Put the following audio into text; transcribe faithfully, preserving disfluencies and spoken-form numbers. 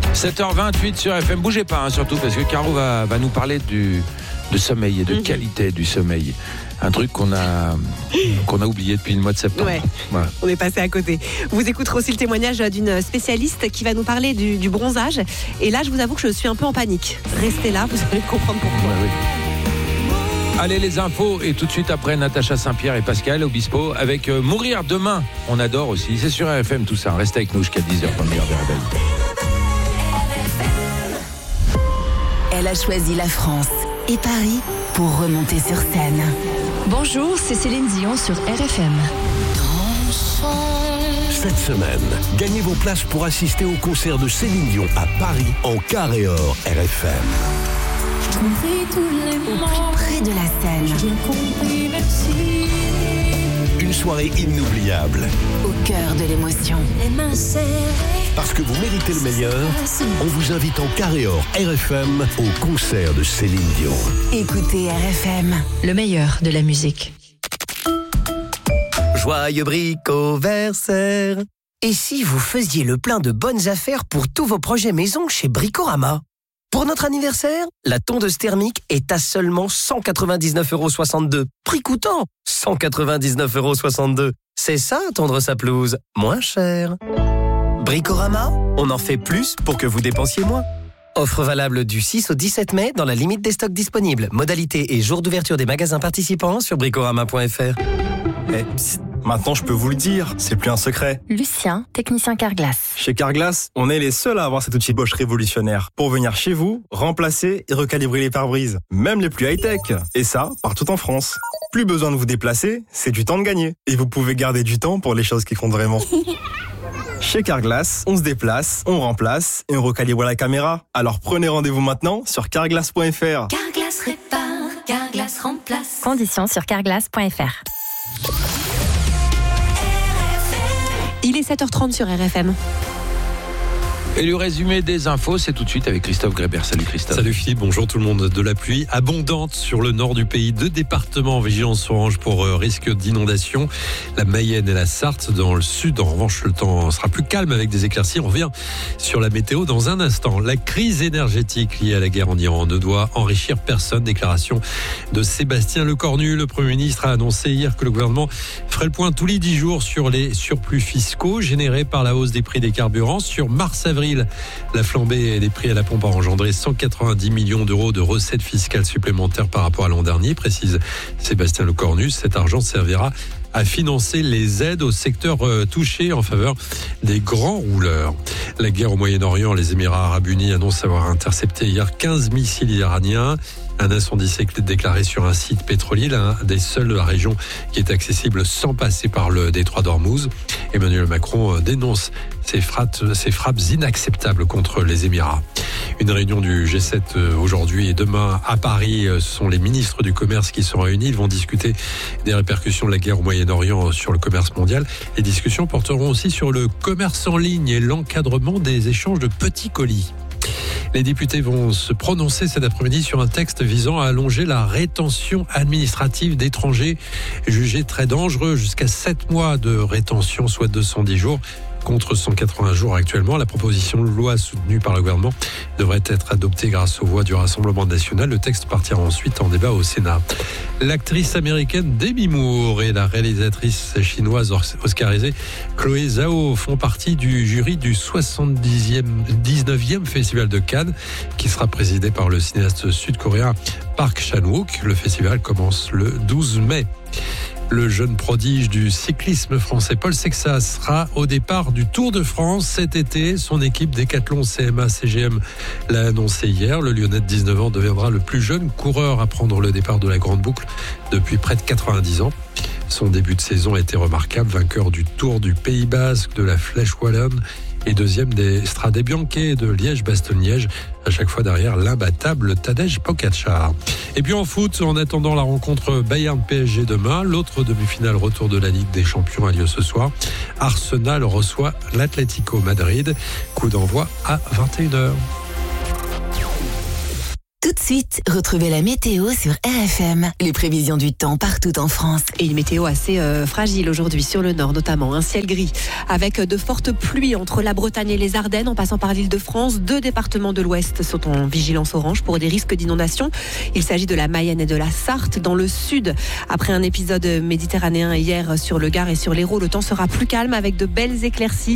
sept heures vingt-huit sur F M. Bougez pas, hein, surtout, parce que Caro va, va nous parler du, de sommeil et de mmh. qualité du sommeil. Un truc qu'on a, qu'on a oublié depuis le mois de septembre. Ouais, voilà. On est passé à côté. Vous écouterez aussi le témoignage d'une spécialiste qui va nous parler du, du bronzage. Et là, je vous avoue que je suis un peu en panique. Restez là, vous allez comprendre pourquoi. Ouais, oui. Allez, les infos, et tout de suite après, Natacha Saint-Pierre et Pascal Obispo avec euh, Mourir demain. On adore aussi. C'est sur R F M tout ça. Restez avec nous jusqu'à dix heures pour le meilleur des réveils. Elle a choisi la France et Paris pour remonter sur scène. Bonjour, c'est Céline Dion sur R F M. Cette semaine, gagnez vos places pour assister au concert de Céline Dion à Paris en Carré Or R F M. Au plus près de la scène. Une soirée inoubliable. Au cœur de l'émotion. Parce que vous méritez le meilleur, on vous invite en Carré Or R F M au concert de Céline Dion. Écoutez R F M. Le meilleur de la musique. Joyeux bricoversaire. Et si vous faisiez le plein de bonnes affaires pour tous vos projets maison chez Bricorama? Pour notre anniversaire, la tondeuse thermique est à seulement cent quatre-vingt-dix-neuf euros soixante-deux. Prix coûtant cent quatre-vingt-dix-neuf euros soixante-deux. C'est ça, tondre sa pelouse, moins cher. Bricorama, on en fait plus pour que vous dépensiez moins. Offre valable du six au dix-sept mai dans la limite des stocks disponibles. Modalité et jour d'ouverture des magasins participants sur bricorama point f r. Eh, psst, maintenant je peux vous le dire, c'est plus un secret. Lucien, technicien Carglass. Chez Carglass, on est les seuls à avoir cet outil Bosch révolutionnaire pour venir chez vous, remplacer et recalibrer les pare-brises, même les plus high-tech. Et ça, partout en France. Plus besoin de vous déplacer, c'est du temps de gagner. Et vous pouvez garder du temps pour les choses qui comptent vraiment. Chez Carglass, on se déplace, on remplace et on recalibre la caméra. Alors prenez rendez-vous maintenant sur carglass point f r. Carglass répare, Carglass remplace. Conditions sur carglass point f r. Il est sept heures trente sur R F M. Et le résumé des infos, c'est tout de suite avec Christophe Grébert. Salut Christophe. Salut Philippe, bonjour tout le monde. De la pluie abondante sur le nord du pays. Deux départements en vigilance orange pour euh, risque d'inondation. La Mayenne et la Sarthe. Dans le sud, en revanche, le temps sera plus calme avec des éclaircies. On revient sur la météo dans un instant. La crise énergétique liée à la guerre en Iran ne doit enrichir personne. Déclaration de Sébastien Lecornu. Le Premier ministre a annoncé hier que le gouvernement ferait le point tous les dix jours sur les surplus fiscaux générés par la hausse des prix des carburants. Sur mars-avril, la flambée des prix à la pompe a engendré cent quatre-vingt-dix millions d'euros de recettes fiscales supplémentaires par rapport à l'an dernier, précise Sébastien Lecornu. Cet argent servira à financer les aides au secteur touché en faveur des grands rouleurs. La guerre au Moyen-Orient, les Émirats arabes unis annoncent avoir intercepté hier quinze missiles iraniens. Un incendie s'est déclaré sur un site pétrolier, l'un des seuls de la région qui est accessible sans passer par le détroit d'Ormuz. Emmanuel Macron dénonce ces frappes, ces frappes inacceptables contre les Émirats. Une réunion du G sept aujourd'hui et demain à Paris. Ce sont les ministres du commerce qui sont réunis. Ils vont discuter des répercussions de la guerre au Moyen-Orient sur le commerce mondial. Les discussions porteront aussi sur le commerce en ligne et l'encadrement des échanges de petits colis. Les députés vont se prononcer cet après-midi sur un texte visant à allonger la rétention administrative d'étrangers jugés très dangereux jusqu'à sept mois de rétention, soit deux cent dix jours. Contre cent quatre-vingts jours actuellement. La proposition de loi soutenue par le gouvernement devrait être adoptée grâce aux voix du Rassemblement national. Le texte partira ensuite en débat au Sénat. L'actrice américaine Demi Moore et la réalisatrice chinoise oscarisée Chloé Zhao font partie du jury du soixante-dixième, dix-neuvième Festival de Cannes qui sera présidé par le cinéaste sud-coréen Park Chan-wook. Le festival commence le douze mai. Le jeune prodige du cyclisme français Paul Sexas sera au départ du Tour de France cet été. Son équipe Décathlon C M A C G M l'a annoncé hier. Le Lyonnais de dix-neuf ans deviendra le plus jeune coureur à prendre le départ de la Grande Boucle depuis près de quatre-vingt-dix ans. Son début de saison a été remarquable, vainqueur du Tour du Pays Basque, de la Flèche Wallonne et deuxième des Strade Bianche de Liège-Bastogne-Liège, à chaque fois derrière l'imbattable Tadej Pogačar. Et puis en foot, en attendant la rencontre Bayern-P S G demain, l'autre demi-finale retour de la Ligue des Champions a lieu ce soir. Arsenal reçoit l'Atlético Madrid. Coup d'envoi à vingt et une heures. Tout de de suite, retrouvez la météo sur R F M. Les prévisions du temps partout en France. Et une météo assez euh, fragile aujourd'hui sur le nord notamment. Un ciel gris avec de fortes pluies entre la Bretagne et les Ardennes en passant par l'Île-de-France. Deux départements de l'Ouest sont en vigilance orange pour des risques d'inondation. Il s'agit de la Mayenne et de la Sarthe. Dans le sud, après un épisode méditerranéen hier sur le Gard et sur l'Hérault, le temps sera plus calme avec de belles éclaircies.